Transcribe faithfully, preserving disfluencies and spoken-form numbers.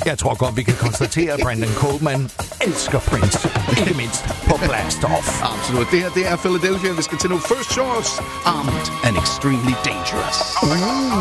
Jeg tror godt, vi kan konstatere, at Brandon Coleman elsker Prince. Ikke mindst på Blast Off. Absolut. Det her, det er Philadelphia. Vi skal til nu First Shores. Armed and Extremely Dangerous.